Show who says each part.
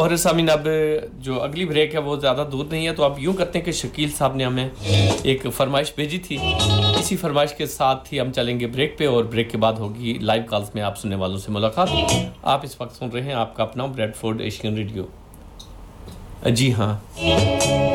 Speaker 1: और सामीन अब जो अगली ब्रेक है वो ज़्यादा दूर नहीं है, तो आप यूँ करते हैं कि शकील साहब ने हमें एक फरमाइश भेजी थी, इसी फरमाइश के साथ ही हम चलेंगे ब्रेक पे, और ब्रेक के बाद होगी लाइव कॉल्स में आप सुनने वालों से मुलाकात। आप इस वक्त सुन रहे हैं आपका अपना ब्रेडफोर्ड एशियन रेडियो। जी हाँ।